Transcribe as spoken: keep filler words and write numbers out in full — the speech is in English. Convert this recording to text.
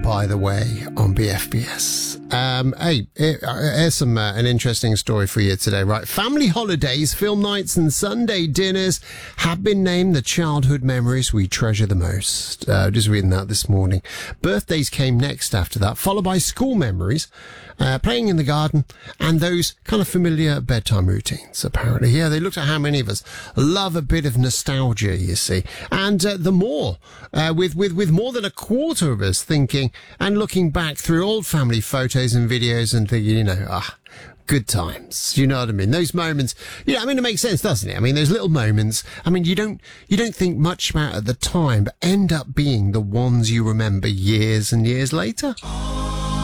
by the way, on B F B S. Um, hey, here- here's some uh, an interesting story for you today, right? Family holidays, film nights, and Sunday dinners have been named the childhood memories we treasure the most. Uh, just reading that this morning. Birthdays came next after that, followed by school memories, uh, playing in the garden, and those kind of familiar bedtime routines, apparently. Yeah, they looked at how many of us love a bit of nostalgia, you see. And uh, the more, uh, with, with, with more than a quarter of us thinking and looking back through old family photos and videos and thinking, you know, ah, good times. You know what I mean? Those moments, you know, I mean, it makes sense, doesn't it? I mean, those little moments, I mean, you don't, you don't think much about at the time, but end up being the ones you remember years and years later.